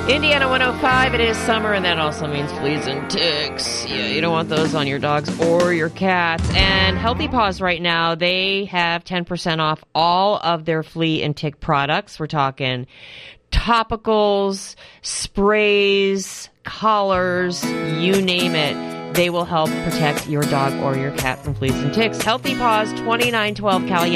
Indiana 105, it is summer, and that also means fleas and ticks. Yeah, you don't want those on your dogs or your cats. And Healthy Paws right now, they have 10% off all of their flea and tick products. We're talking topicals, sprays, collars, you name it. They will help protect your dog or your cat from fleas and ticks. Healthy Paws, 2912 Caliente